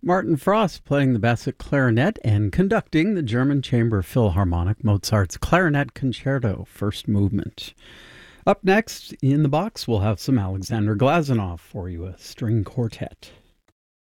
Martin Frost playing the Bassett clarinet and conducting the German Chamber Philharmonic Mozart's Clarinet Concerto, first movement. Up next in the box, we'll have some Alexander Glazunov for you, a string quartet.